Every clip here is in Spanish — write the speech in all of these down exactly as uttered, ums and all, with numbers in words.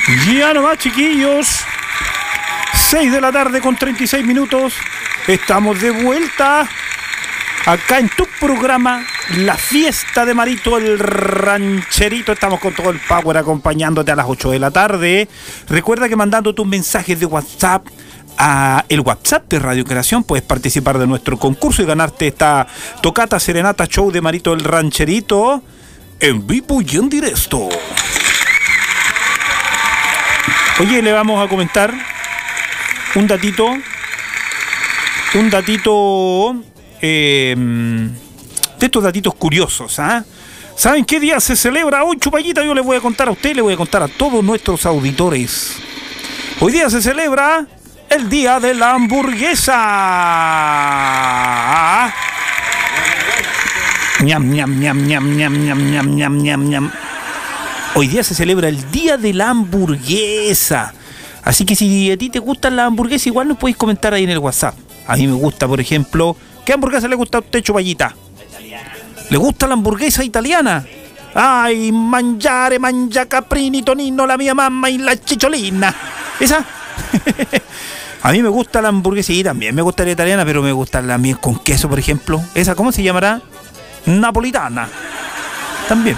Ya nomás, chiquillos. seis de la tarde con treinta y seis minutos. Estamos de vuelta acá en tu programa La Fiesta de Marito el Rancherito. Estamos con todo el power acompañándote a las ocho de la tarde. Recuerda que mandando tus mensajes de WhatsApp a el WhatsApp de Radio Creación puedes participar de nuestro concurso y ganarte esta tocata serenata show de Marito el Rancherito en vivo y en directo. Oye, le vamos a comentar un datito, un datito, eh, de estos datitos curiosos, ¿ah? ¿eh? ¿Saben qué día se celebra hoy, Chupallita? Yo les voy a contar a ustedes, les voy a contar a todos nuestros auditores. Hoy día se celebra el Día de la Hamburguesa. Ñam, ñam, ñam, ñam, ñam, ñam, ñam, ñam, ñam, ñam. Hoy día se celebra el Día de la Hamburguesa. Así que si a ti te gustan las hamburguesas, igual nos podéis comentar ahí en el WhatsApp. A mí me gusta, por ejemplo, ¿qué hamburguesa le gusta a usted, Chupallita? ¿Le gusta la hamburguesa italiana? Ay, mangiare, mangia caprini, tonino, la mia mamma y la chicholina. ¿Esa? A mí me gusta la hamburguesa y también me gusta la italiana, pero me gusta la mía con queso, por ejemplo. ¿Esa cómo se llamará? Napolitana. También.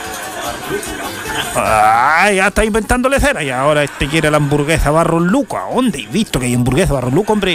Ay, ya está inventándole cera y ahora este quiere la hamburguesa Barro Luco. ¿A dónde he visto que hay hamburguesa Barro Luco, hombre?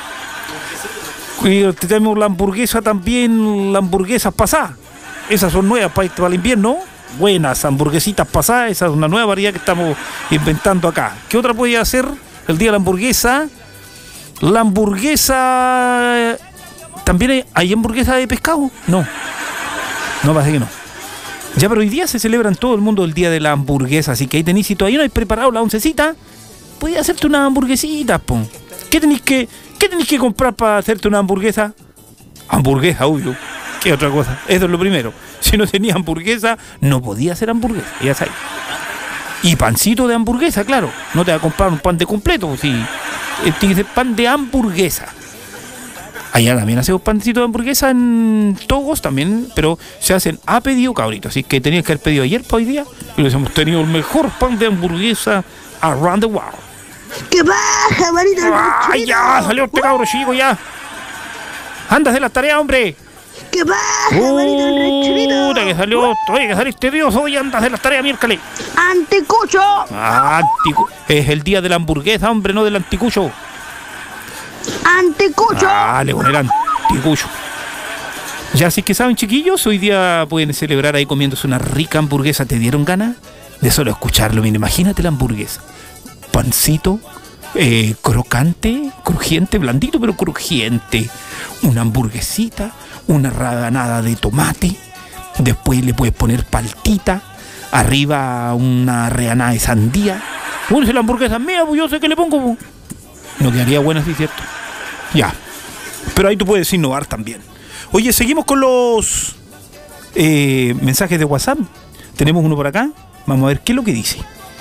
Y tenemos la hamburguesa también, la hamburguesa pasada. Esas son nuevas para, para el invierno. Buenas hamburguesitas pasadas. Esa es una nueva variedad que estamos inventando acá. ¿Qué otra puede hacer el día de la hamburguesa? La hamburguesa... ¿También hay, hay hamburguesa de pescado? No. No, parece que no. Ya, pero hoy día se celebra en todo el mundo el Día de la Hamburguesa, así que ahí tenéis, si todavía no habéis preparado la oncecita, podéis hacerte una hamburguesita, po. ¿Qué tenéis que, qué tenéis que comprar para hacerte una hamburguesa? Hamburguesa, obvio. ¿Qué otra cosa? Eso es lo primero. Si no tenía hamburguesa, no podía hacer hamburguesa, ya sabes. Y pancito de hamburguesa, claro. No te vas a comprar un pan de completo, si tiene que ser pan de hamburguesa. Allá también hacemos pancitos de hamburguesa en Togos también, pero se hacen a pedido, cabrito. Así que tenías que haber pedido ayer para hoy día y les hemos tenido el mejor pan de hamburguesa around the world. ¡Qué baja, Marito! ¡Ay, ya! Salió este cabro chico, ya. ¡Andas de las tareas, hombre! ¡Qué baja, Marito! ¡Puta, que salió! ¡Oye, que saliste Dios! ¡Hoy andas de las tareas, miércoles! ¡Anticucho! Ah, anticu es el día de la hamburguesa, hombre, no del anticucho. ¡Anticucho! Dale, con el anticucho. Ya, así que saben, chiquillos, hoy día pueden celebrar ahí comiéndose una rica hamburguesa. ¿Te dieron ganas de solo escucharlo? Mira, imagínate la hamburguesa. Pancito, eh, crocante, crujiente, blandito, pero crujiente. Una hamburguesita, una rabanada de tomate. Después le puedes poner paltita. Arriba una rebanada de sandía. Bueno, si la hamburguesa es mía, pues yo sé que le pongo, pues. No quedaría buena, sí, cierto. Ya. Pero ahí tú puedes innovar también. Oye, seguimos con los eh, mensajes de WhatsApp. Tenemos uno por acá. Vamos a ver qué es lo que dice.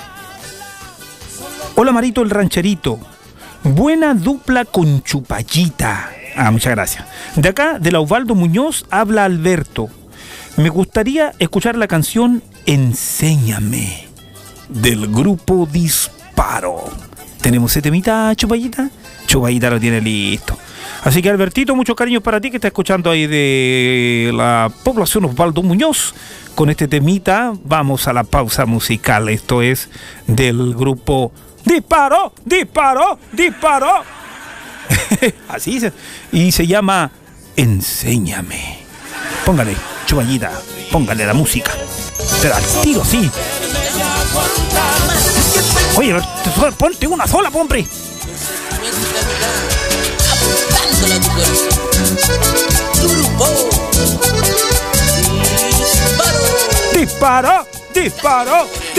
Hola, Marito el Rancherito. Buena dupla con Chupallita. Ah, muchas gracias. De acá, de la Osvaldo Muñoz, habla Alberto. Me gustaría escuchar la canción Enséñame del grupo Disparo. ¿Tenemos ese temita, Chupallita? Chupallita lo tiene listo. Así que, Albertito, muchos cariños para ti que está escuchando ahí de la población Osvaldo Muñoz. Con este temita vamos a la pausa musical. Esto es del grupo Disparo, Disparo, Disparo. Así se... Y se llama Enséñame. Póngale, Chupallita, póngale la música. Te da el tiro, sí. Oye, ponte una sola, hombre. Disparo, disparo.